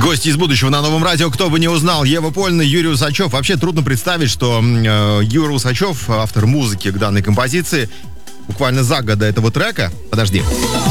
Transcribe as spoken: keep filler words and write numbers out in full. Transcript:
Гости из будущего на Новом радио. Кто бы не узнал, Ева Польна, Юрий Усачев. Вообще трудно представить, что э, Юра Усачев, автор музыки к данной композиции, буквально за год до этого трека. Подожди.